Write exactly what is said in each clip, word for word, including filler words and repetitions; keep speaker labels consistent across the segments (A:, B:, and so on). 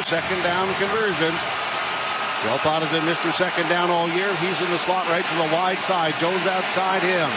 A: second down conversion. Well thought has been Mister Second Down all year. He's in the slot right to the wide side. Jones outside him.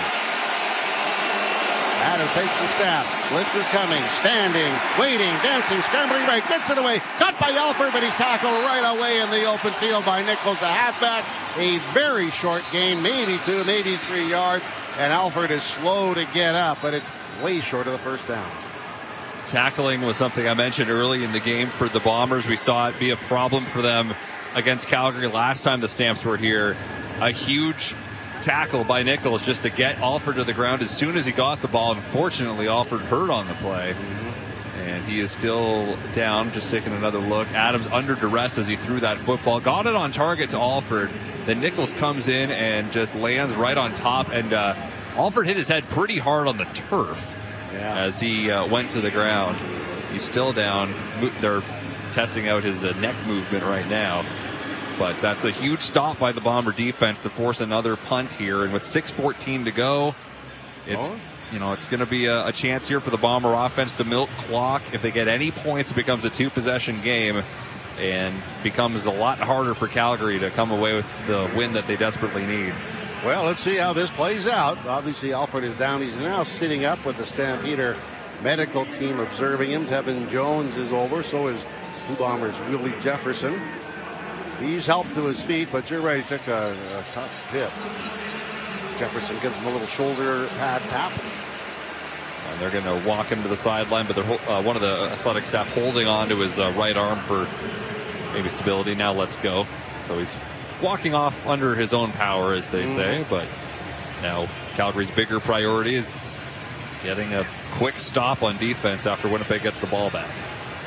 A: Adams takes the snap. Blitz is coming. Standing, waiting, dancing, scrambling right. Gets it away. Cut by Alford, but he's tackled right away in the open field by Nichols, the halfback. A very short gain, maybe two, maybe three yards. And Alford is slow to get up, but it's way short of the first down.
B: Tackling was something I mentioned early in the game for the Bombers. We saw it be a problem for them against Calgary last time the Stamps were here. A huge tackle by Nichols just to get Alford to the ground as soon as he got the ball. Unfortunately, Alford hurt on the play. Mm-hmm. And he is still down, just taking another look. Adams under duress as he threw that football. Got it on target to Alford. Then Nichols comes in and just lands right on top. And uh, Alford hit his head pretty hard on the turf. Yeah. As he uh, went to the ground. He's still down. They're testing out his uh, neck movement right now. But that's a huge stop by the Bomber defense to force another punt here. And with six fourteen to go, it's oh. you know it's going to be a, a chance here for the Bomber offense to milk clock. If they get any points, it becomes a two-possession game and becomes a lot harder for Calgary to come away with the win that they desperately need.
A: Well, let's see how this plays out. Obviously, Alford is down. He's now sitting up with the Stampeder medical team observing him. Tevin Jones is over. So is Blue Bombers' Willie Jefferson. He's helped to his feet, but you're right. He took a, a tough hit. Jefferson gives him a little shoulder pad tap.
B: And they're going to walk him to the sideline, but they're uh, one of the athletic staff holding on to his uh, right arm for maybe stability. Now let's go. So he's walking off under his own power, as they mm. say, but now Calgary's bigger priority is getting a quick stop on defense after Winnipeg gets the ball back.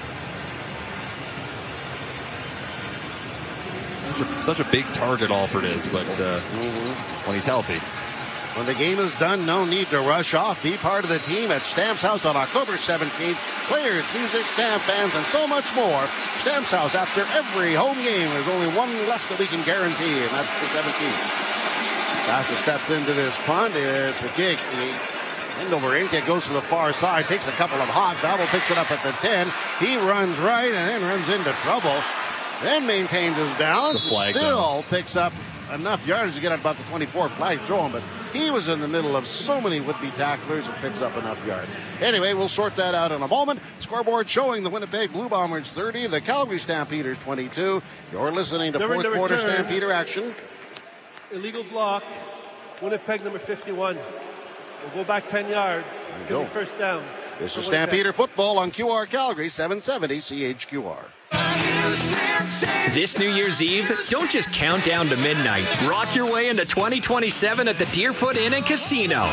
B: Such a, such a big target Alford is, but uh, mm-hmm. when he's healthy.
A: When the game is done, no need to rush off. Be part of the team at Stamps House on October seventeenth. Players, music, Stamp fans, and so much more. Stamps House, after every home game, there's only one left that we can guarantee, and that's the seventeenth. Bassett steps into this punt. It's a kick. End over in kick goes to the far side, takes a couple of hops. Double picks it up at the ten. He runs right and then runs into trouble. Then maintains his balance. Still picks up enough yardage to get at about the twenty-four. Flag thrown, but he was in the middle of so many would-be tacklers and picks up enough yards. Anyway, we'll sort that out in a moment. Scoreboard showing the Winnipeg Blue Bombers thirty, the Calgary Stampeders twenty-two. You're listening to number, fourth quarter return. Stampeder action.
C: Illegal block. Winnipeg number fifty-one. We'll go back ten yards. It's going to be first down.
A: This is Stampeder football on Q R Calgary, seven seventy C H Q R.
D: This New Year's Eve, don't just count down to midnight. Rock your way into twenty twenty-seven at the Deerfoot Inn and Casino.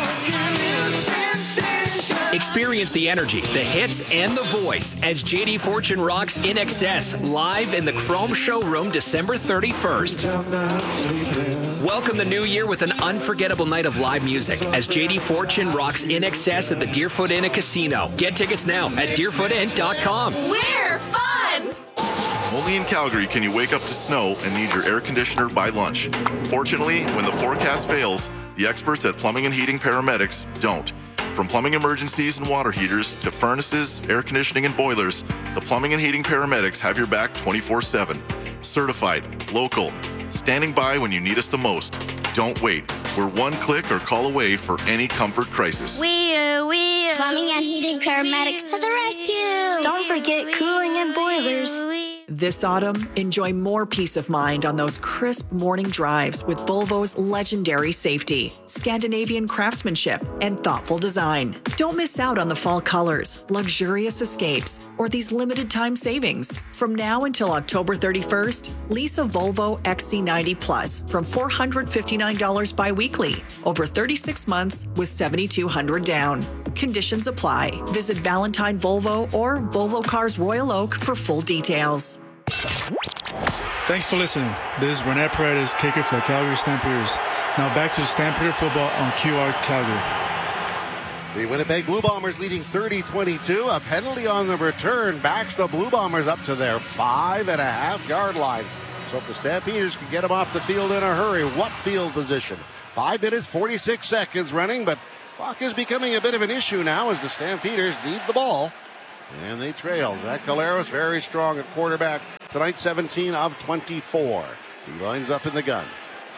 D: Experience the energy, the hits, and the voice as J D Fortune rocks In Excess live in the Chrome Showroom December thirty-first. Welcome the new year with an unforgettable night of live music as J D Fortune rocks In Excess at the Deerfoot Inn and Casino. Get tickets now at deerfoot inn dot com.
E: We're fun!
F: Only in Calgary can you wake up to snow and need your air conditioner by lunch. Fortunately, when the forecast fails, the experts at Plumbing and Heating Paramedics don't. From plumbing emergencies and water heaters to furnaces, air conditioning, and boilers, the Plumbing and Heating Paramedics have your back twenty-four seven. Certified, local, standing by when you need us the most. Don't wait. We're one click or call away for any comfort crisis.
E: We, uh, we, uh,
G: Plumbing and Heating Paramedics to the rescue.
H: Don't forget cooling and boilers.
I: This autumn, enjoy more peace of mind on those crisp morning drives with Volvo's legendary safety, Scandinavian craftsmanship, and thoughtful design. Don't miss out on the fall colors, luxurious escapes, or these limited time savings. From now until October thirty-first, lease a Volvo X C ninety Plus from four hundred fifty-nine dollars bi-weekly over thirty-six months with seven thousand two hundred dollars down. Conditions apply. Visit Valentine Volvo or Volvo Cars Royal Oak for full details.
J: Thanks for listening. This is René Paredes, kicker for the Calgary Stampeders. Now back to Stampeder football on Q R Calgary.
A: The Winnipeg Blue Bombers leading thirty twenty-two. A penalty on the return backs the Blue Bombers up to their five and a half yard line. So if the Stampeders can get them off the field in a hurry, what field position? Five minutes, forty-six seconds running, but clock is becoming a bit of an issue now as the Stampeders need the ball. And they trail. Zach Collaros very strong at quarterback. Tonight, seventeen of twenty-four. He lines up in the gun.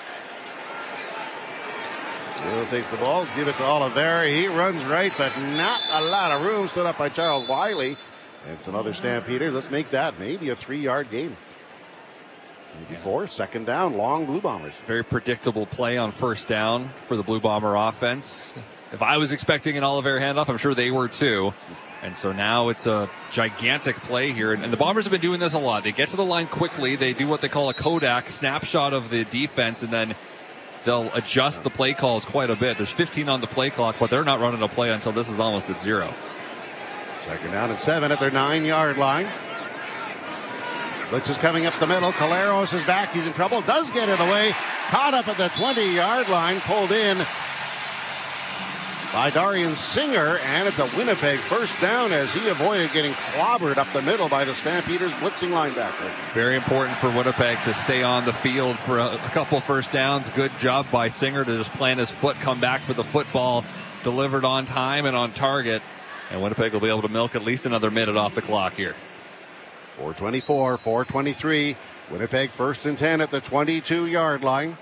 A: Will takes the ball, give it to Oliveira. He runs right, but not a lot of room. Stood up by Charles Wiley. And some other Stampeders. Let's make that maybe a three-yard game. Maybe four. Second down, long Blue Bombers.
B: Very predictable play on first down for the Blue Bomber offense. If I was expecting an Oliveira handoff, I'm sure they were too. And so now it's a gigantic play here. And the Bombers have been doing this a lot. They get to the line quickly. They do what they call a Kodak snapshot of the defense, and then they'll adjust the play calls quite a bit. There's fifteen on the play clock, but they're not running a play until this is almost at zero.
A: Second down and seven at their nine-yard line. Blitz is coming up the middle. Collaros is back. He's in trouble. Does get it away. Caught up at the twenty-yard line. Pulled in by Darian Singer, and it's a Winnipeg first down as he avoided getting clobbered up the middle by the Stampeders blitzing linebacker.
B: Very important for Winnipeg to stay on the field for a, a couple first downs. Good job by Singer to just plant his foot, come back for the football, delivered on time and on target. And Winnipeg will be able to milk at least another minute off the clock here.
A: four twenty-four, four twenty-three. Winnipeg first and ten at the twenty-two-yard line.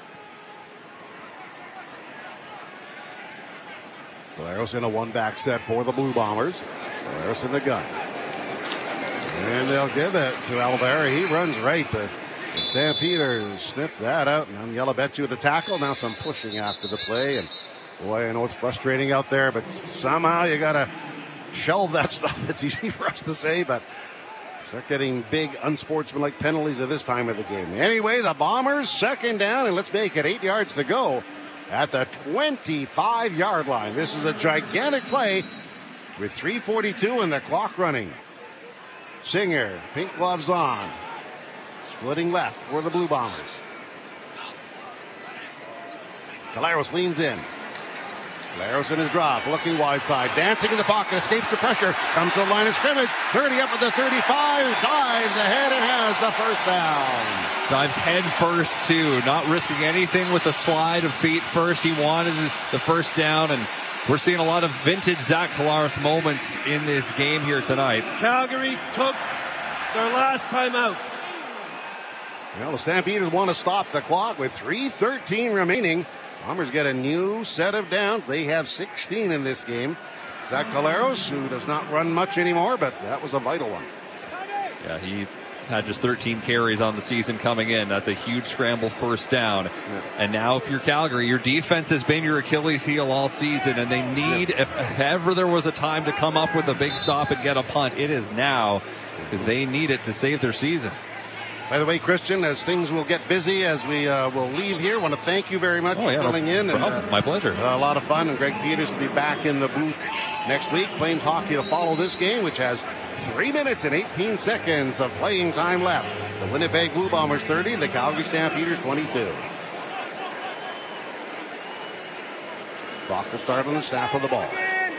A: Collaros in a one-back set for the Blue Bombers. Collaros in the gun. And they'll give it to Oliveira. He runs right. The, the Stampeders sniff that out. And Yellowbetchu with the tackle. Now some pushing after the play. And boy, I know it's frustrating out there, but somehow you got to shelve that stuff. It's easy for us to say, but start getting big unsportsmanlike penalties at this time of the game. Anyway, the Bombers second down, and let's make it eight yards to go at the twenty-five-yard line. This is a gigantic play with three forty-two and the clock running. Singer, pink gloves on, splitting left for the Blue Bombers. Collaros leans in. Collaros in his drop, looking wide side, dancing in the pocket, escapes the pressure, comes to the line of scrimmage, thirty up at the thirty-five, dives ahead and has the first down.
B: Dives head first too, not risking anything with the slide of feet first. He wanted the first down, and we're seeing a lot of vintage Zach Collaros moments in this game here tonight.
C: Calgary took their last time out.
A: Well, the Stampeders want to stop the clock with three thirteen remaining. Bombers get a new set of downs. They have sixteen in this game. Zach Collaros, who does not run much anymore, but that was a vital one.
B: Yeah, he had just thirteen carries on the season coming in. That's a huge scramble first down. Yeah. And now if you're Calgary, your defense has been your Achilles heel all season, and they need, yeah. if ever there was a time to come up with a big stop and get a punt, it is now, because they need it to save their season.
A: By the way, Christian, as things will get busy as we uh, will leave here, I want to thank you very much
B: oh, yeah,
A: for filling
B: no,
A: in. And,
B: uh, my pleasure.
A: Uh, a lot of fun, and Greg Peters will be back in the booth next week. Flames hockey to follow this game, which has three minutes and eighteen seconds of playing time left. The Winnipeg Blue Bombers thirty, the Calgary Stampeders twenty-two. Clock will start on the snap of the ball.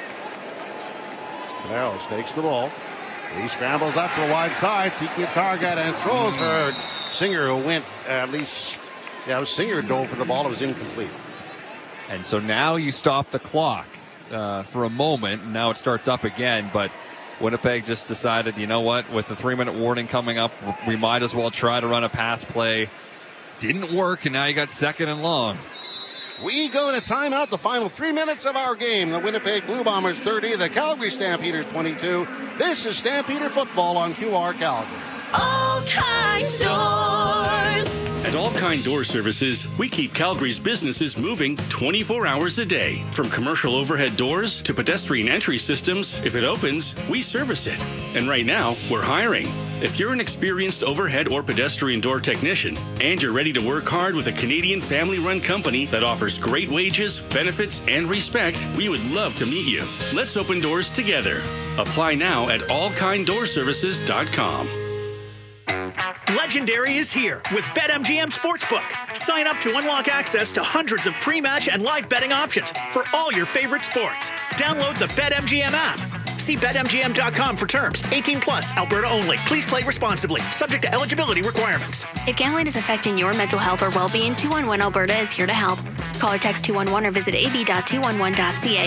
A: Collaros takes the ball. He scrambles up the wide side, seeking a target, and throws for Singer, who went at least, yeah, it was Singer who dove for the ball. It was incomplete.
B: And so now you stop the clock uh, for a moment, and now it starts up again, but Winnipeg just decided, you know what, with the three-minute warning coming up, we might as well try to run a pass play. Didn't work, and now you got second and long.
A: We go to timeout, the final three minutes of our game. The Winnipeg Blue Bombers thirty, the Calgary Stampeders twenty-two. This is Stampeder football on Q R Calgary.
E: All Kinds Doors.
K: At All Kind Door Services, we keep Calgary's businesses moving twenty-four hours a day. From commercial overhead doors to pedestrian entry systems, if it opens, we service it. And right now, we're hiring. If you're an experienced overhead or pedestrian door technician and you're ready to work hard with a Canadian family-run company that offers great wages, benefits, and respect, we would love to meet you. Let's open doors together. Apply now at all kind door services dot com.
L: Legendary is here with BetMGM Sportsbook. Sign up to unlock access to hundreds of pre-match and live betting options for all your favorite sports. Download the BetMGM app. See Bet M G M dot com for terms. eighteen plus, Alberta only. Please play responsibly. Subject to eligibility requirements.
M: If gambling is affecting your mental health or well-being, two one one Alberta is here to help. Call or text two one one or visit a b dot two one one dot c a.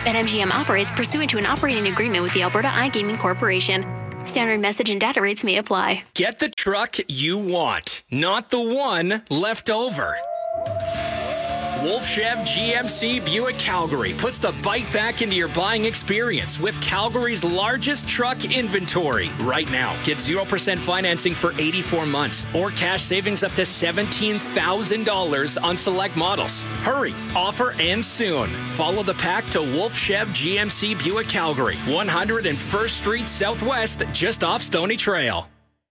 M: BetMGM operates pursuant to an operating agreement with the Alberta iGaming Corporation. Standard message and data rates may apply.
D: Get the truck you want, not the one left over. Wolf Chev G M C Buick Calgary puts the bite back into your buying experience with Calgary's largest truck inventory. Right now, get zero percent financing for eighty-four months or cash savings up to seventeen thousand dollars on select models. Hurry, offer ends soon. Follow the pack to Wolf Chev G M C Buick Calgary, one hundred first Street Southwest, just off Stony Trail.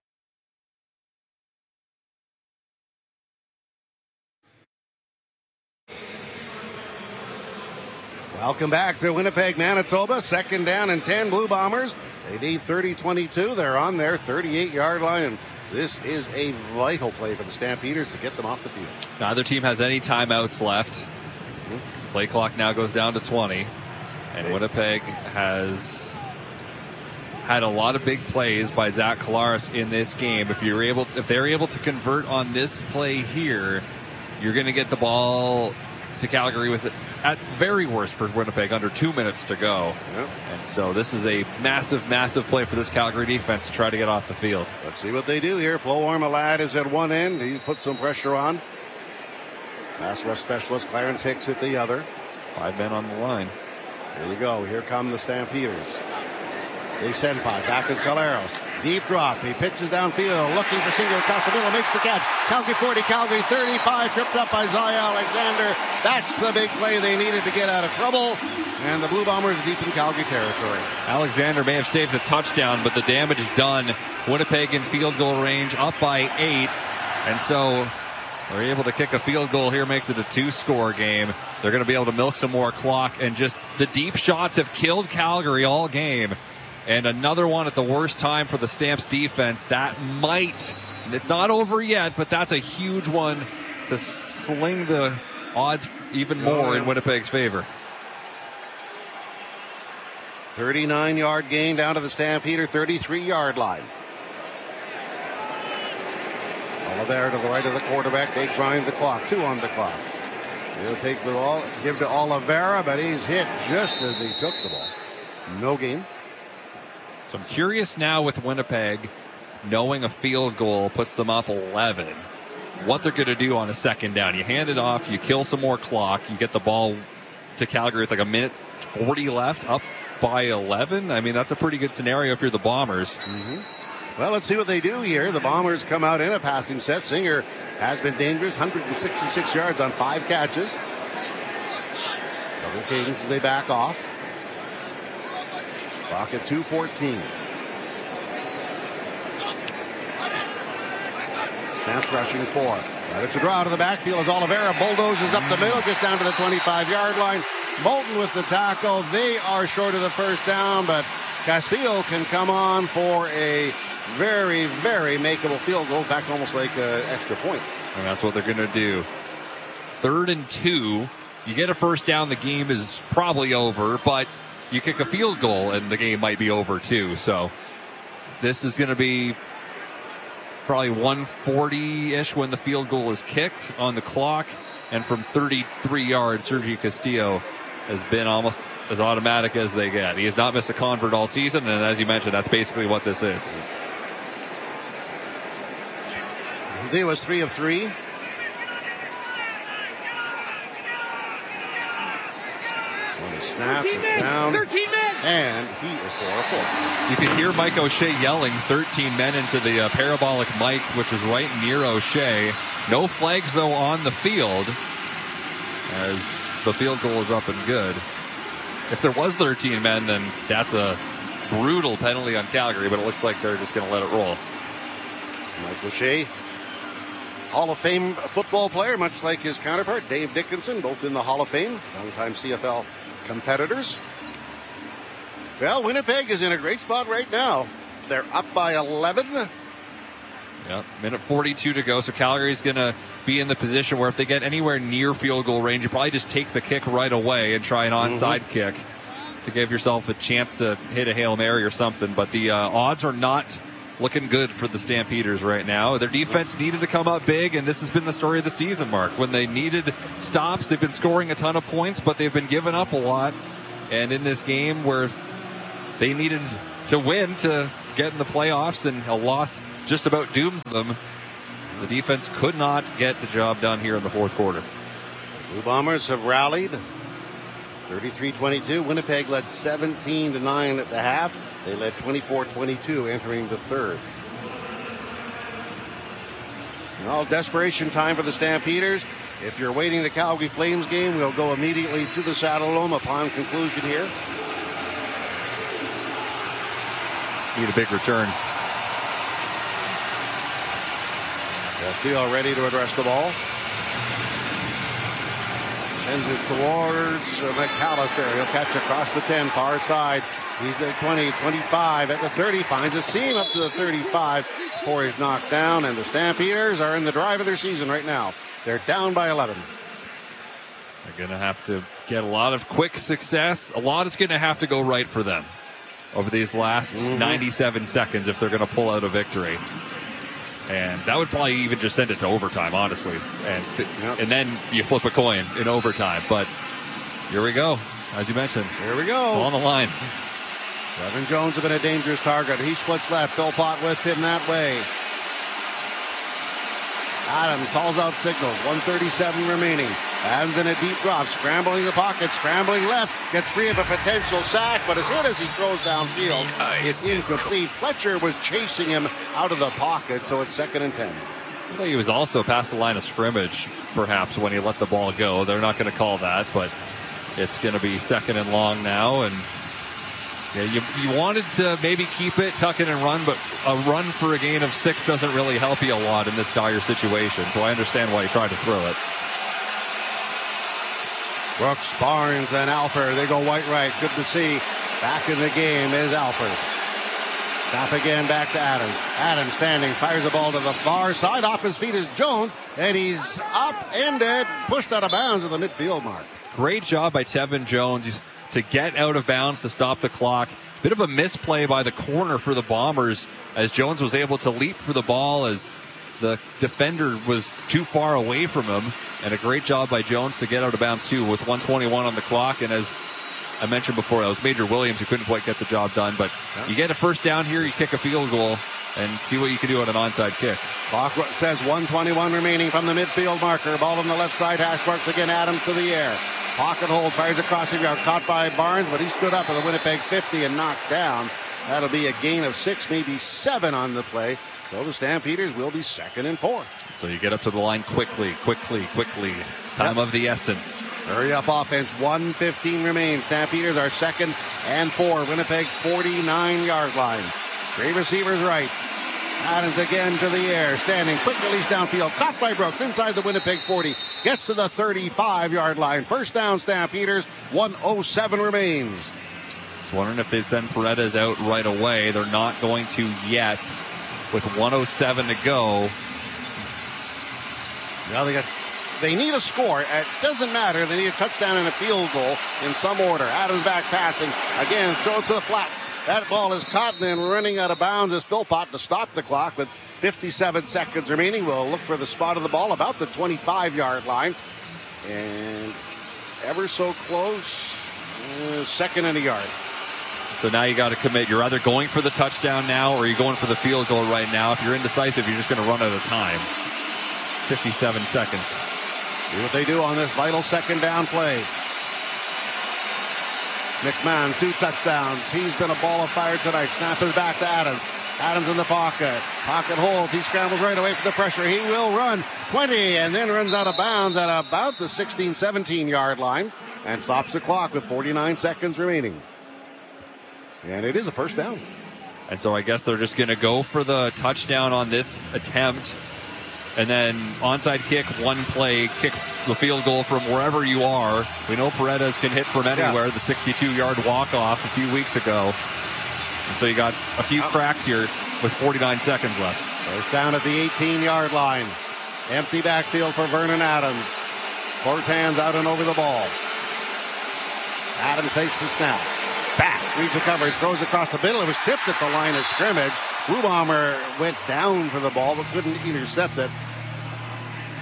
A: Welcome back to Winnipeg, Manitoba. Second down and ten, Blue Bombers. They need thirty twenty-two. They're on their thirty-eight-yard line, and this is a vital play for the Stampeders to get them off the field.
B: Neither team has any timeouts left. Mm-hmm. Play clock now goes down to twenty, and Winnipeg has had a lot of big plays by Zach Collaros in this game. If you're able, if they're able to convert on this play here, you're going to get the ball to Calgary with it. At very worst for Winnipeg, under two minutes to go.
A: Yep.
B: And so this is a massive, massive play for this Calgary defense to try to get off the field.
A: Let's see what they do here. Flo Ormalad is at one end. He's put some pressure on. Pass rush specialist Clarence Hicks at the other.
B: Five men on the line.
A: Here we go. Here come the Stampeders. They send five. Back is Collaros. Deep drop. He pitches downfield, looking for single across the middle. Makes the catch. Calgary forty, Calgary thirty-five. Tripped up by Zaya Alexander. That's the big play they needed to get out of trouble. And the Blue Bombers deep in Calgary territory.
B: Alexander may have saved a touchdown, but the damage is done. Winnipeg in field goal range, up by eight. And so they're able to kick a field goal here, makes it a two-score game. They're going to be able to milk some more clock. And just the deep shots have killed Calgary all game. And another one at the worst time for the Stamps defense. That might, it's not over yet, but that's a huge one to sling the odds even more in Winnipeg's favor.
A: thirty-nine-yard gain down to the Stampeder thirty-three-yard line. Oliveira to the right of the quarterback. They grind the clock. Two on the clock. He'll take the ball, give to Oliveira, but he's hit just as he took the ball. No gain.
B: So I'm curious now with Winnipeg, knowing a field goal puts them up eleven, what they're going to do on a second down. You hand it off, you kill some more clock, you get the ball to Calgary with like a minute forty left, up by eleven. I mean, that's a pretty good scenario if you're the Bombers.
A: Mm-hmm. Well, let's see what they do here. The Bombers come out in a passing set. Singer has been dangerous, one hundred sixty-six yards on five catches. Double cadence as they back off. Clock at two fourteen. Stamps rushing four. Right, it's a draw to the backfield as Oliveira bulldozes up the middle, just down to the twenty-five-yard line. Moulton with the tackle. They are short of the first down, but Castile can come on for a very, very makeable field goal. In fact, almost like an extra point.
B: And that's what they're going to do. Third and two. You get a first down, the game is probably over, but you kick a field goal and the game might be over too. So this is going to be probably one forty-ish when the field goal is kicked on the clock. And from thirty-three yards, Sergio Castillo has been almost as automatic as they get. He has not missed a convert all season, and as you mentioned, that's basically what this is.
A: He was three of three. Snap down,
N: thirteen men,
A: and he is four of four.
B: You can hear Mike O'Shea yelling thirteen men into the uh, parabolic mic, which was right near O'Shea. No flags, though, on the field as the field goal is up and good. If there was thirteen men, then that's a brutal penalty on Calgary, but it looks like they're just going to let it roll.
A: Mike O'Shea, Hall of Fame football player, much like his counterpart, Dave Dickinson, both in the Hall of Fame, longtime C F L competitors. Well, Winnipeg is in a great spot right now. They're up by eleven.
B: Yep, minute forty-two to go, so Calgary's going to be in the position where if they get anywhere near field goal range, you probably just take the kick right away and try an onside mm-hmm. kick to give yourself a chance to hit a Hail Mary or something. But the uh, odds are not looking good for the Stampeders right now. Their defense needed to come up big, and this has been the story of the season, Mark. When they needed stops, they've been scoring a ton of points, but they've been giving up a lot. And in this game where they needed to win to get in the playoffs, and a loss just about dooms them, the defense could not get the job done here in the fourth quarter.
A: Blue Bombers have rallied. thirty-three twenty-two. Winnipeg led seventeen to nine at the half. They led twenty-four twenty-two entering the third. And all desperation time for the Stampeders. If you're waiting the Calgary Flames game, we'll go immediately to the Saddle Dome upon conclusion here.
B: Need a big return.
A: Castillo ready to address the ball. Sends it towards McAllister. He'll catch across the ten, far side. He's at twenty, twenty-five, at the thirty. Finds a seam up to the thirty-five before he's knocked down. And the Stampeders are in the drive of their season right now. They're down by eleven.
B: They're going to have to get a lot of quick success. A lot is going to have to go right for them over these last mm-hmm. ninety-seven seconds if they're going to pull out a victory. And that would probably even just send it to overtime, honestly. And yep. and then you flip a coin in overtime. But here we go. As you mentioned.
A: Here we go.
B: It's on the line.
A: Evan Jones has been a dangerous target. He splits left. Philpott with him that way. Adams calls out signals. one thirty-seven remaining. Adams in a deep drop. Scrambling the pocket. Scrambling left. Gets free of a potential sack, but is hit as he throws downfield. It's incomplete. Fletcher was chasing him out of the pocket, so it's second and ten.
B: I think he was also past the line of scrimmage, perhaps, when he let the ball go. They're not going to call that, but it's going to be second and long now. And yeah, you, you wanted to maybe keep it, tuck it, and run, but a run for a gain of six doesn't really help you a lot in this dire situation. So I understand why you tried to throw it.
A: Brooks, Barnes, and Alford. They go white right. Good to see. Back in the game is Alford. Snap again back to Adams. Adams standing, fires the ball to the far side. Off his feet is Jones, and he's upended, pushed out of bounds at the midfield mark.
B: Great job by Tevin Jones to get out of bounds to stop the clock. Bit of a misplay by the corner for the Bombers as Jones was able to leap for the ball as the defender was too far away from him. And a great job by Jones to get out of bounds too with one twenty-one on the clock. And as I mentioned before, that was Major Williams who couldn't quite get the job done. But yeah. You get a first down here, you kick a field goal and see what you can do on an onside kick.
A: Clock says one twenty-one remaining from the midfield marker. Ball on the left side, hash marks again, Adams to the air. Pocket hold, fires across the yard, caught by Barnes, but he stood up at the Winnipeg fifty and knocked down. That'll be a gain of six, maybe seven on the play. So the Stampeders will be second and four.
B: So you get up to the line quickly, quickly, quickly. Time yep. of the essence.
A: Hurry up offense. one fifteen remains. Stampeders are second and four. Winnipeg forty-nine yard line. Three receivers right. Adams again to the air. Standing. Quick release downfield. Caught by Brooks inside the Winnipeg forty. Gets to the thirty-five yard line. First down Stampeders. one oh seven remains.
B: Just wondering if they send Paredes out right away. They're not going to yet. With one oh seven to go.
A: Now they got, they need a score. It doesn't matter. They need a touchdown and a field goal in some order. Adams back passing. Again, throw it to the flat. That ball is caught and then running out of bounds as Philpott to stop the clock with fifty-seven seconds remaining. We'll look for the spot of the ball about the twenty-five yard line. And ever so close. Uh, second and a yard.
B: So now you got to commit. You're either going for the touchdown now or you're going for the field goal right now. If you're indecisive, you're just going to run out of time. fifty-seven seconds.
A: See what they do on this vital second down play. McMahon, two touchdowns. He's been a ball of fire tonight. Snap is back to Adams. Adams in the pocket. Pocket hold. He scrambles right away from the pressure. He will run twenty and then runs out of bounds at about the sixteen, seventeen yard line and stops the clock with forty-nine seconds remaining. And it is a first down.
B: And so I guess they're just going to go for the touchdown on this attempt. And then onside kick, one play, kick the field goal from wherever you are. We know Paredes can hit from anywhere, yeah. The sixty-two yard walk-off a few weeks ago. And so you got a few cracks here with forty-nine seconds left.
A: First down at the eighteen yard line. Empty backfield for Vernon Adams. Fourth hands out and over the ball. Adams takes the snap. Back, reads the coverage, throws across the middle. It was tipped at the line of scrimmage. Blue Bomber went down for the ball but couldn't intercept it.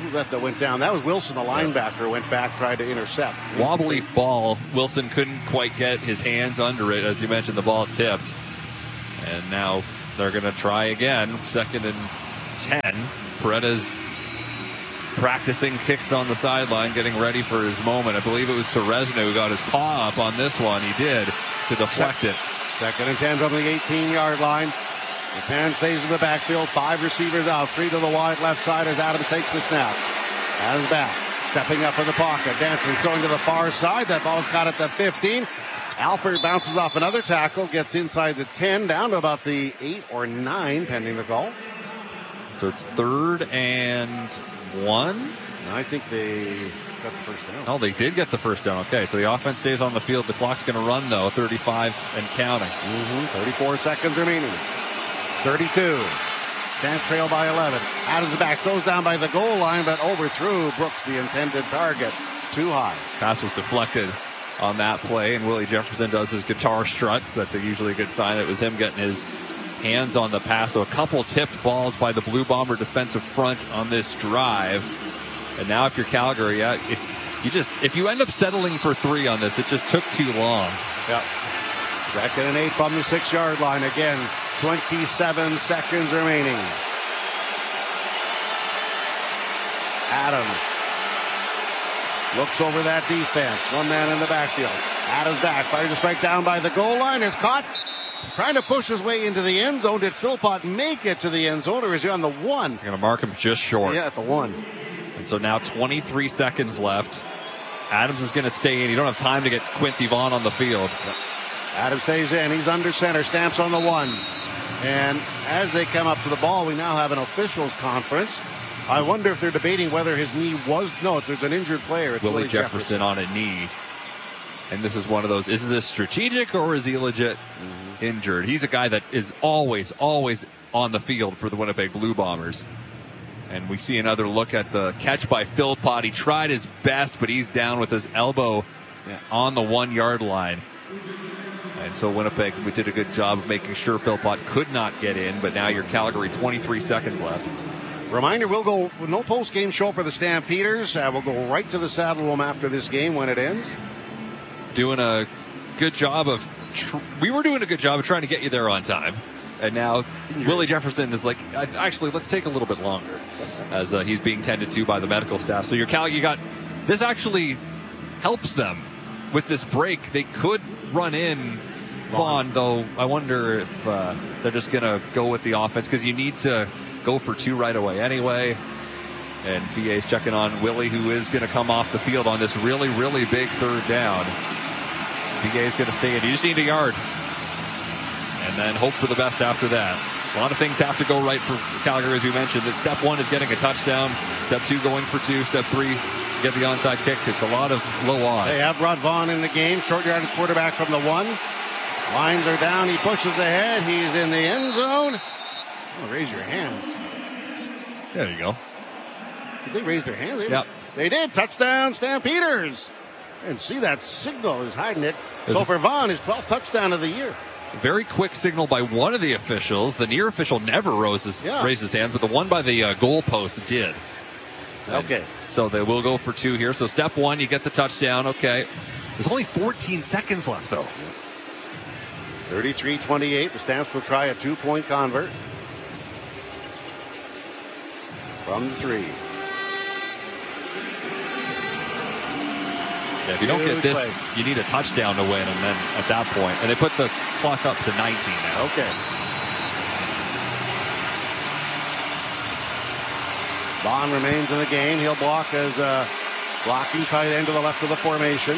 A: who's that that went down? That was Wilson, the linebacker, went back, tried to intercept.
B: Wobbly ball. Wilson couldn't quite get his hands under it. As you mentioned, the ball tipped. And now they're going to try again. Second and ten. Paredes practicing kicks on the sideline, getting ready for his moment. I believe it was Serezna who got his paw up on this one. He did, to deflect it.
A: Second and ten from the eighteen-yard line. McMahon stays in the backfield. Five receivers out. Three to the wide left side as Adams takes the snap. Adams back. Stepping up in the pocket. Dancing, throwing to the far side. That ball's caught at the fifteen. Alford bounces off another tackle. Gets inside the ten. Down to about the eight or nine pending the call.
B: So it's third and one.
A: And I think they got the first down.
B: Oh, they did get the first down. Okay, so the offense stays on the field. The clock's going to run, though. thirty-five and counting.
A: Mm-hmm. thirty-four seconds remaining. thirty-two. Stamps trail by eleven. Adams back, throws down by the goal line, but overthrew Brooks, the intended target. Too high.
B: Pass was deflected on that play, and Willie Jefferson does his guitar struts. That's a usually a good sign. It was him getting his hands on the pass. So a couple tipped balls by the Blue Bomber defensive front on this drive. And now if you're Calgary, yeah, if you just if you end up settling for three on this, it just took too long.
A: Yep. Second and eight from the six-yard line. Again, twenty-seven seconds remaining. Adams looks over that defense. One man in the backfield. Adams back. Fires a strike down by the goal line. Is caught. Trying to push his way into the end zone. Did Philpott make it to the end zone, or is he on the one?
B: You're going to mark him just short.
A: Yeah, at the one.
B: And so now twenty-three seconds left. Adams is going to stay in. You don't have time to get Quincy Vaughn on the field.
A: Yep. Adams stays in. He's under center. Stamps on the one. And as they come up to the ball, we now have an officials conference. I wonder if they're debating whether his knee was... No, there's an injured player. It's
B: Willie,
A: Willie
B: Jefferson, Jefferson on a knee. And this is one of those, is this strategic or is he legit mm-hmm. injured? He's a guy that is always, always on the field for the Winnipeg Blue Bombers. And we see another look at the catch by Philpott. He tried his best, but he's down with his elbow yeah. on the one-yard line. And so Winnipeg, we did a good job of making sure Philpott could not get in, but now you're Calgary, twenty-three seconds left.
A: Reminder, we'll go with no post-game show for the Stampeders. Uh, we'll go right to the saddle room after this game when it ends.
B: Doing a good job of, tr- we were doing a good job of trying to get you there on time. And now Willie Jefferson is like, actually, let's take a little bit longer as uh, he's being tended to by the medical staff. So your Cal, you got, this actually helps them with this break. They could run in Vaughn, though I wonder if uh, they're just going to go with the offense because you need to go for two right away anyway. And V A's checking on Willie, who is going to come off the field on this really, really big third down. V A's going to stay in. You just need a yard. And then hope for the best after that. A lot of things have to go right for Calgary, as we mentioned. That step one is getting a touchdown. Step two, going for two. Step three, get the onside kick. It's a lot of low odds.
A: They have brought Vaughn in the game. Short yardage quarterback from the one. Lines are down. He pushes ahead. He's in the end zone. Oh, raise your hands.
B: There you go.
A: Did they raise their hands? They,
B: yep.
A: was, they did. Touchdown, Stampeders. And see that signal is hiding it. There's so for Vaughn, his twelfth touchdown of the year.
B: Very quick signal by one of the officials. The near official never rose his,
A: yeah.
B: raised his hands, but the one by the uh, goal post did.
A: Okay.
B: And so they will go for two here. So step one, you get the touchdown. Okay. There's only fourteen seconds left, though.
A: thirty-three twenty-eight. The Stamps will try a two-point convert. From the three.
B: Yeah, if you don't get this, play. You need a touchdown to win, and then at that point, and they put the clock up to nineteen now.
A: Okay. Vaughn remains in the game. He'll block as a blocking tight end to the left of the formation.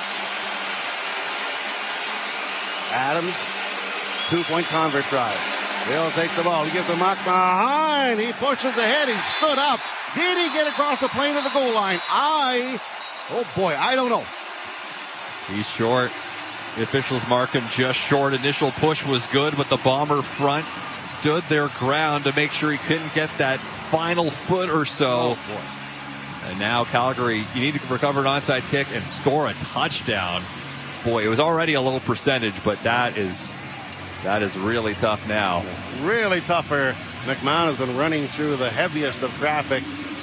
A: Adams, two-point convert try. He'll take the ball. He gives the muck behind. He pushes ahead. He stood up. Did he get across the plane of the goal line? I... Oh, boy, I don't know.
B: He's short. The officials mark him just short. Initial push was good, but the Bomber front stood their ground to make sure he couldn't get that final foot or so.
A: Oh, boy.
B: And now Calgary, you need to recover an onside kick and score a touchdown. Boy, it was already a low percentage, but that is that is really tough now.
A: Really tough for McMahon, has been running through the heaviest of traffic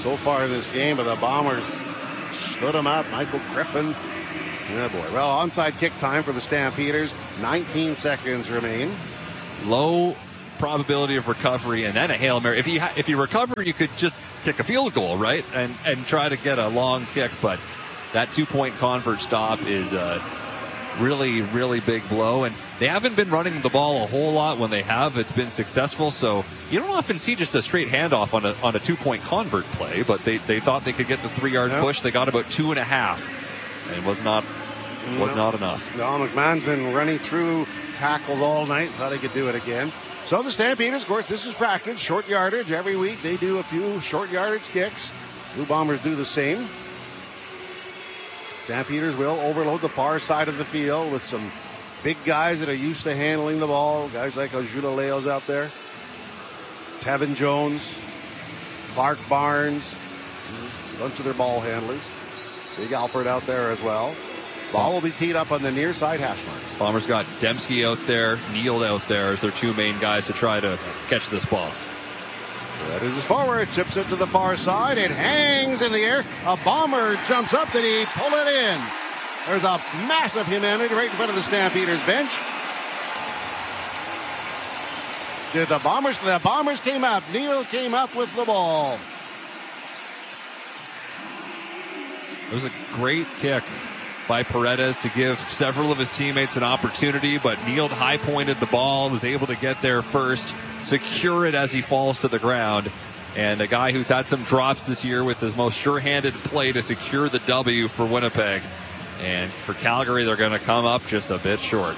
A: so far in this game, but the Bombers stood them up. Michael Griffin. Yeah, boy. Well, onside kick time for the Stampeders. nineteen seconds remain.
B: Low probability of recovery, and then a Hail Mary. If you ha- if you recover, you could just kick a field goal, right? And and try to get a long kick, but that two-point convert stop is a really, really big blow. And they haven't been running the ball a whole lot. When they have, it's been successful. So you don't often see just a straight handoff on a on a two-point convert play, but they, they thought they could get the three-yard yep. push. They got about two and a half, and it was not was no. not enough.
A: No, McMahon's been running through tackles all night. Thought he could do it again. So the Stampeders, of course, this is practice, short yardage. Every week they do a few short yardage kicks. Blue Bombers do the same. Stampeders will overload the far side of the field with some big guys that are used to handling the ball. Guys like Ojula Leo's out there. Tevin Jones, Clark Barnes, a bunch of their ball handlers. Big Alfred out there as well. Ball will be teed up on the near side hash marks.
B: Bombers got Dembski out there, Neal out there as their two main guys to try to catch this ball.
A: That is forward, chips it to the far side. It hangs in the air. A Bomber jumps up. Did he pull it in? There's a massive humanity right in front of the Stampeders bench. Did the Bombers? The Bombers came up. Neal came up with the ball.
B: It was a great kick by Paredes to give several of his teammates an opportunity, but Neal high-pointed the ball, was able to get there first, secure it as he falls to the ground, and a guy who's had some drops this year with his most sure-handed play to secure the W for Winnipeg. And for Calgary, they're going to come up just a bit short.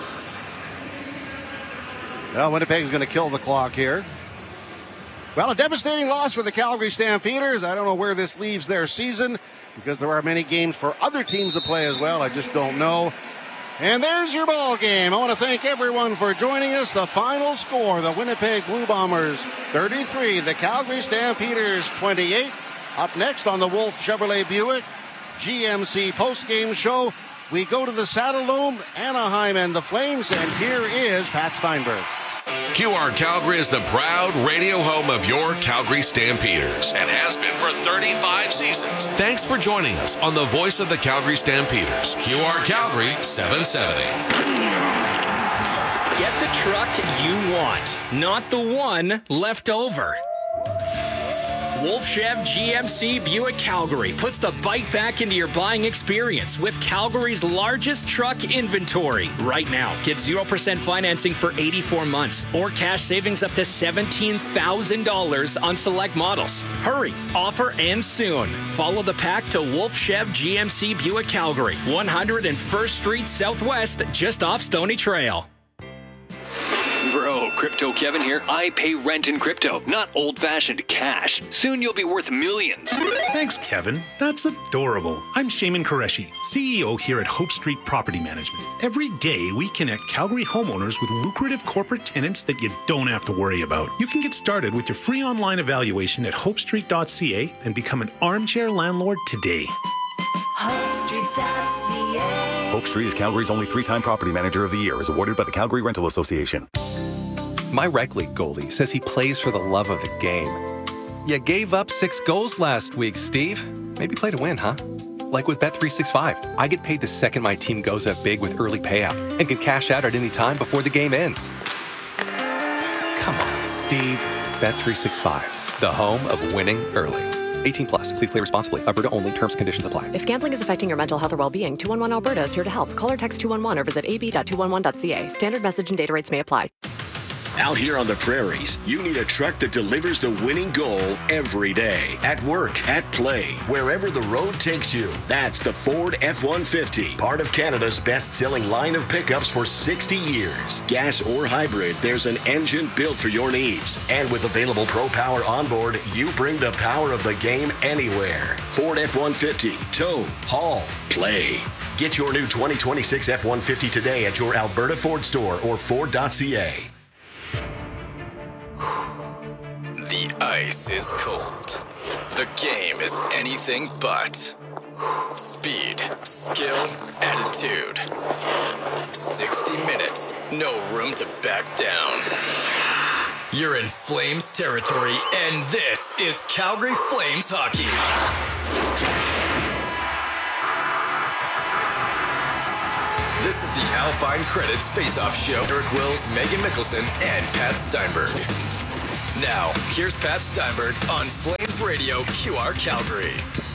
A: Well, Winnipeg's going to kill the clock here. Well, a devastating loss for the Calgary Stampeders. I don't know where this leaves their season, because there are many games for other teams to play as well. I just don't know. And there's your ball game. I want to thank everyone for joining us. The final score, the Winnipeg Blue Bombers thirty-three, the Calgary Stampeders twenty-eight. Up next on the Wolf Chevrolet Buick G M C postgame show, we go to the Saddle Dome, Anaheim and the Flames, and here is Pat Steinberg.
N: Q R Calgary is the proud radio home of your Calgary Stampeders and has been for thirty-five seasons. Thanks for joining us on the voice of the Calgary Stampeders, Q R Calgary seven seventy.
D: Get the truck you want, not the one left over. Wolf Chev G M C Buick Calgary puts the bike back into your buying experience with Calgary's largest truck inventory. Right now, get zero percent financing for eighty-four months or cash savings up to seventeen thousand dollars on select models. Hurry, offer ends soon. Follow the pack to Wolf Chev G M C Buick Calgary, one hundred first Street Southwest, just off Stony Trail.
O: Bro, Crypto Kevin here. I pay rent in crypto, not old-fashioned cash. Soon you'll be worth millions.
P: Thanks, Kevin. That's adorable. I'm Shaman Qureshi, C E O here at Hope Street Property Management. Every day, we connect Calgary homeowners with lucrative corporate tenants that you don't have to worry about. You can get started with your free online evaluation at hope street dot c a and become an armchair landlord today.
E: hope street dot c a.
Q: Hope Street is Calgary's only three-time property manager of the year, as awarded by the Calgary Rental Association.
R: My rec league goalie says he plays for the love of the game. You gave up six goals last week, Steve. Maybe play to win, huh? Like with Bet three sixty-five, I get paid the second my team goes up big with early payout and can cash out at any time before the game ends. Come on, Steve. Bet three sixty-five, the home of winning early. eighteen plus. Please play responsibly. Alberta only. Terms and conditions apply.
S: If gambling is affecting your mental health or well-being, two one one Alberta is here to help. Call or text two one one or visit a b dot two one one dot c a. Standard message and data rates may apply.
T: Out here on the prairies, you need a truck that delivers the winning goal every day. At work, at play, wherever the road takes you. That's the Ford F one fifty, part of Canada's best-selling line of pickups for sixty years. Gas or hybrid, there's an engine built for your needs. And with available Pro Power onboard, you bring the power of the game anywhere. Ford F one fifty, tow, haul, play. Get your new twenty twenty-six F one fifty today at your Alberta Ford store or ford dot c a.
U: The ice is cold. The game is anything but. Speed, skill, attitude. sixty minutes, no room to back down. You're in Flames territory, and this is Calgary Flames hockey. This is the Alpine Credits Face-Off Show. Derek Wills, Megan Mickelson, and Pat Steinberg. Now, here's Pat Steinberg on Flames Radio Q R Calgary.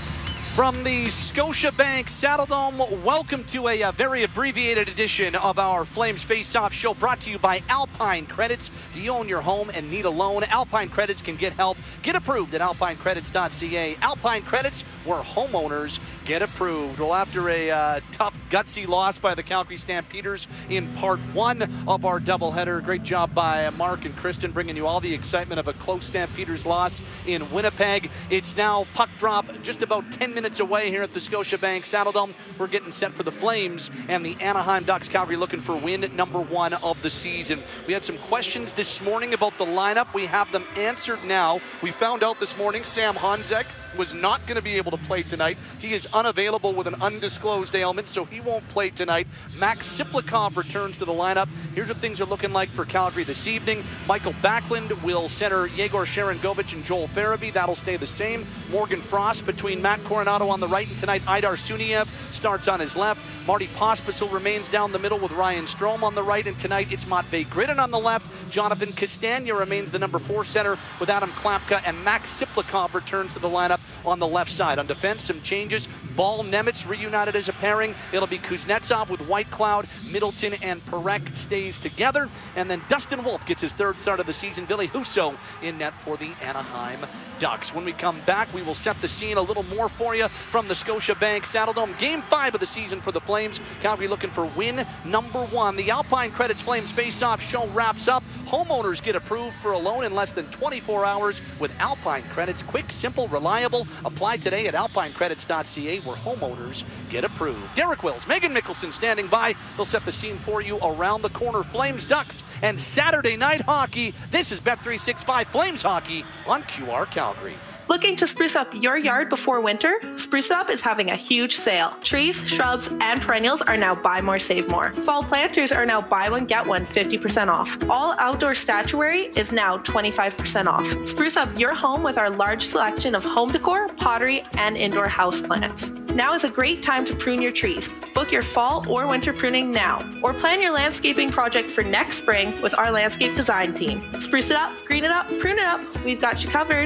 F: From the Scotiabank Saddledome, welcome to a, a very abbreviated edition of our Flames Face-Off Show, brought to you by Alpine Credits. Do you own your home and need a loan? Alpine Credits can get help. Get approved at alpine credits dot c a. Alpine Credits, where homeowners get approved. Well, after a uh, tough, gutsy loss by the Calgary Stampeders in part one of our doubleheader, great job by Mark and Kristen bringing you all the excitement of a close Stampeders loss in Winnipeg. It's now puck drop just about ten minutes away here at the Scotiabank Saddledome. We're getting set for the Flames and the Anaheim Ducks. Calgary looking for win number one of the season. We had some questions this morning about the lineup. We have them answered now. We found out this morning Sam Honzek was not going to be able to play tonight. He is unavailable with an undisclosed ailment, so he won't play tonight. Max Siplikov returns to the lineup. Here's what things are looking like for Calgary this evening. Michael Backlund will center Yegor Sharangovich and Joel Farabee. That'll stay the same. Morgan Frost between Matt Coronado on the right, and tonight Idar Suniev starts on his left. Marty Pospisil remains down the middle with Ryan Strome on the right, and tonight it's Matvei Gridin on the left. Jonathan Castagna remains the number four center with Adam Klapka, and Max Siplikov returns to the lineup on the left side. On defense, some changes. Ball Nemitz reunited as a pairing. It'll be Kuznetsov with Whitecloud. Middleton and Parekh stays together. And then Dustin Wolf gets his third start of the season. Ville Husso in net for the Anaheim Ducks. When we come back, we will set the scene a little more for you from the Scotiabank Saddledome. Game five of the season for the Flames. Calgary looking for win number one. The Alpine Credits Flames Face-Off Show wraps up. Homeowners get approved for a loan in less than twenty-four hours with Alpine Credits. Quick, simple, reliable. Apply today at alpine credits dot c a, where homeowners get approved. Derek Wills, Megan Mickelson standing by. They'll set the scene for you around the corner. Flames, Ducks, and Saturday night hockey. This is Bet three sixty-five Flames Hockey on Q R Calgary.
V: Looking to spruce up your yard before winter? Spruce Up is having a huge sale. Trees, shrubs, and perennials are now buy more, save more. Fall planters are now buy one, get one fifty percent off. All outdoor statuary is now twenty-five percent off. Spruce up your home with our large selection of home decor, pottery, and indoor houseplants. Now is a great time to prune your trees. Book your fall or winter pruning now, or plan your landscaping project for next spring with our landscape design team. Spruce it up, green it up, prune it up. We've got you covered.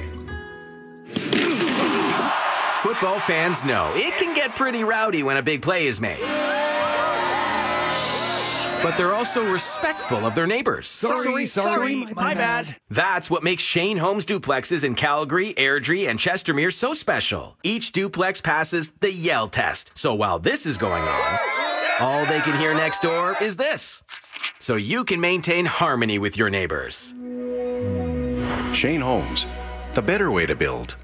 W: Football fans know it can get pretty rowdy when a big play is made. But they're also respectful of their neighbors.
X: Sorry, sorry, sorry my, my bad.
W: That's what makes Shane Homes duplexes in Calgary, Airdrie, and Chestermere so special. Each duplex passes the Yell test. So while this is going on, all they can hear next door is this. So you can maintain harmony with your neighbors.
Y: Shane Homes, the better way to build.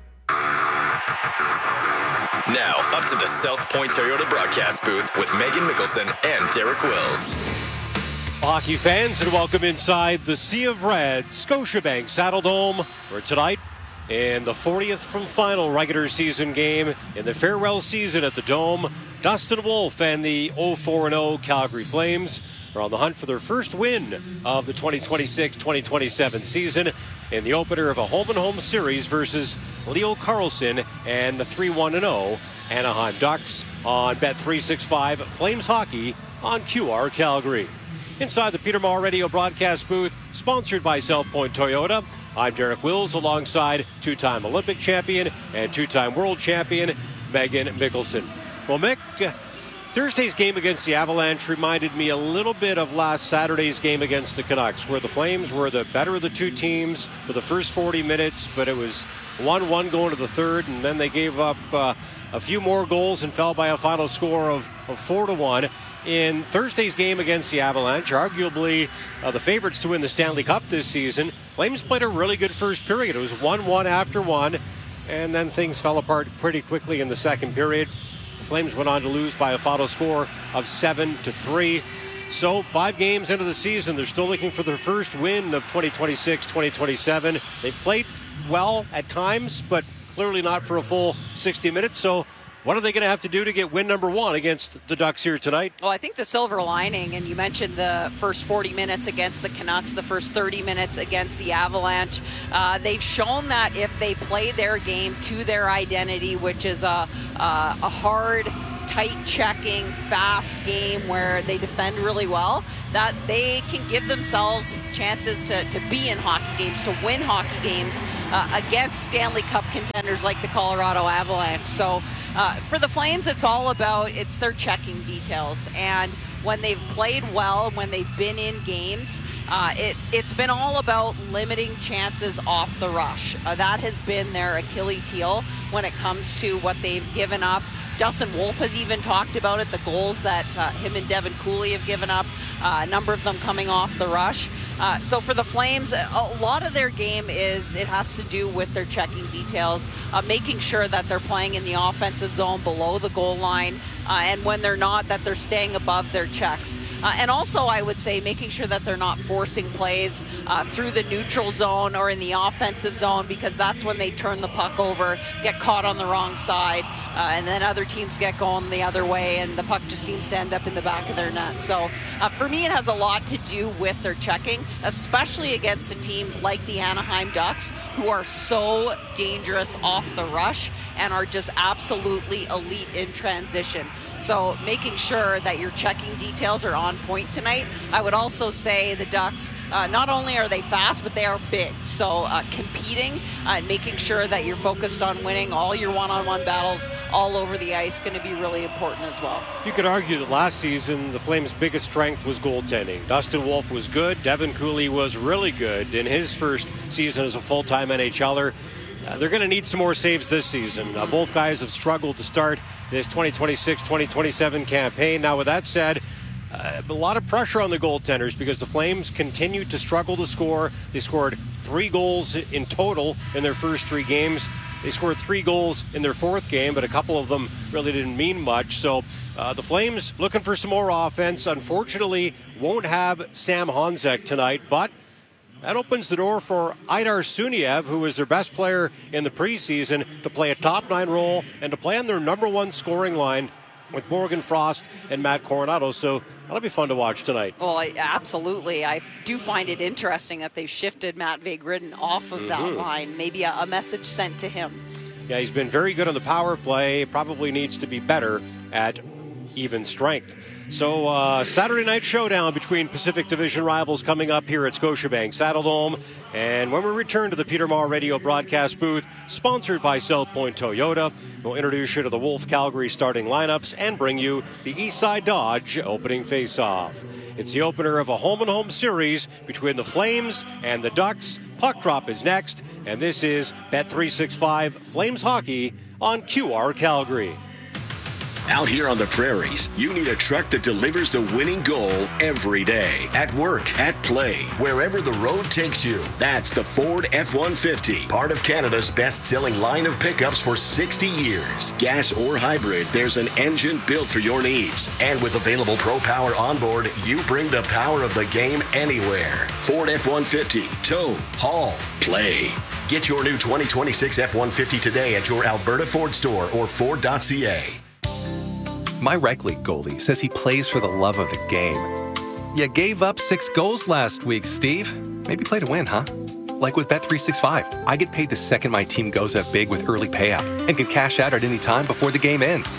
U: Now, up to the South Point Toyota broadcast booth with Megan Mickelson and Derek Wills.
Z: Hockey fans, and welcome inside the Sea of Red, Scotiabank Saddledome, where tonight, in the fortieth from final regular season game in the farewell season at the Dome, Dustin Wolf and the oh four and oh Calgary Flames are on the hunt for their first win of the twenty twenty-six twenty twenty-seven season in the opener of a home-and-home series versus Leo Carlson and the three one and oh Anaheim Ducks on Bet three sixty-five Flames Hockey on Q R Calgary. Inside the Peter Maher Radio broadcast booth, sponsored by South Point Toyota, I'm Derek Wills alongside two-time Olympic champion and two-time world champion Megan Mickelson. Well, Mick, uh, Thursday's game against the Avalanche reminded me a little bit of last Saturday's game against the Canucks, where the Flames were the better of the two teams for the first forty minutes, but it was one one going to the third, and then they gave up uh, a few more goals and fell by a final score of, of four to one. In Thursday's game against the Avalanche, arguably uh, the favorites to win the Stanley Cup this season, Flames played a really good first period. It was one one after one, and then things fell apart pretty quickly in the second period. The Flames went on to lose by a final score of seven to three. So five games into the season, they're still looking for their first win of twenty twenty-six twenty twenty-seven. They played well at times, but clearly not for a full sixty minutes. So What are they going to have to do to get win number one against the Ducks here tonight?
C: Well, I think the silver lining, and you mentioned the first forty minutes against the Canucks, the first thirty minutes against the Avalanche, uh, they've shown that if they play their game to their identity, which is a, a, a hard, tight checking, fast game where they defend really well, that they can give themselves chances to, to be in hockey games, to win hockey games uh, against Stanley Cup contenders like the Colorado Avalanche. So uh, for the Flames, it's all about, it's their checking details. And when they've played well, when they've been in games, uh, it, it's been all about limiting chances off the rush. Uh, that has been their Achilles heel when it comes to what they've given up. Dustin Wolf has even talked about it, the goals that uh, him and Devin Cooley have given up, uh, a number of them coming off the rush. Uh, so for the Flames, a lot of their game is, it has to do with their checking details, uh, making sure that they're playing in the offensive zone below the goal line, uh, and when they're not, that they're staying above their checks. Uh, and also, I would say, making sure that they're not forcing plays uh, through the neutral zone or in the offensive zone, because that's when they turn the puck over, get caught on the wrong side, uh, and then other teams get going the other way, and the puck just seems to end up in the back of their net. So uh, for me, it has a lot to do with their checking, especially against a team like the Anaheim Ducks, who are so dangerous off the rush and are just absolutely elite in transition. So making sure that your checking details are on point tonight. I would also say the Ducks, uh, not only are they fast, but they are big. So uh, competing uh, and making sure that you're focused on winning all your one-on-one battles all over the ice going to be really important as well.
Z: You could argue that last season the Flames' biggest strength was goaltending. Dustin Wolf was good. Devin Cooley was really good in his first season as a full-time N H L er. Uh, they're going to need some more saves this season. Uh, both guys have struggled to start this twenty twenty-six twenty twenty-seven campaign. Now, with that said, uh, a lot of pressure on the goaltenders because the Flames continued to struggle to score. They scored three goals in total in their first three games. They scored three goals in their fourth game, but a couple of them really didn't mean much. So uh, the Flames looking for some more offense. Unfortunately, won't have Sam Honzek tonight, but that opens the door for Aidar Suniev, who is their best player in the preseason, to play a top nine role and to play on their number one scoring line with Morgan Frost and Matt Coronado. So that'll be fun to watch tonight.
C: Well, I, absolutely. I do find it interesting that they've shifted Matt Vagridden off of mm-hmm. that line. Maybe a, a message sent to him.
Z: Yeah, he's been very good on the power play. Probably needs to be better at even strength. So uh, Saturday night showdown between Pacific Division rivals coming up here at Scotiabank Saddledome. And when we return to the Peter Maher Radio broadcast booth, sponsored by South Point Toyota, we'll introduce you to the Wolf Calgary starting lineups and bring you the Eastside Dodge opening face-off. It's the opener of a home-and-home series between the Flames and the Ducks. Puck drop is next, and this is Bet three sixty-five Flames Hockey on Q R Calgary.
T: Out here on the prairies, you need a truck that delivers the winning goal every day. At work, at play, wherever the road takes you. That's the Ford F one fifty, part of Canada's best-selling line of pickups for sixty years. Gas or hybrid, there's an engine built for your needs. And with available Pro Power onboard, you bring the power of the game anywhere. Ford F one fifty, tow, haul, play. Get your new twenty twenty-six F one fifty today at your Alberta Ford store or Ford dot C A.
R: My rec league goalie says he plays for the love of the game. You gave up six goals last week, Steve. Maybe play to win, huh? Like with Bet three sixty-five, I get paid the second my team goes up big with early payout and can cash out at any time before the game ends.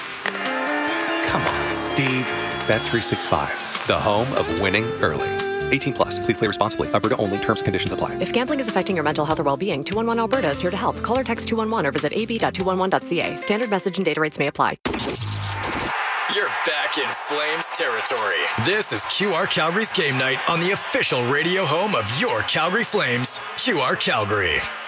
R: Come on, Steve. Bet three sixty-five, the home of winning early. eighteen plus. Please play responsibly. Alberta only. Terms and conditions apply.
S: If gambling is affecting your mental health or well-being, two one one Alberta is here to help. Call or text two one one or visit a b dot two one one dot c a. Standard message and data rates may apply.
U: You're back in Flames territory. This is Q R Calgary's game night on the official radio home of your Calgary Flames, Q R Calgary.